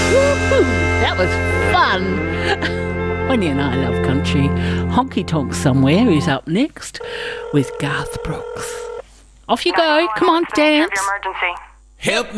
Woo-hoo, that was fun. When you know I love country. Honky Tonk Somewhere is up next with Garth Brooks. Off you go. Come on, dance. Emergency. Help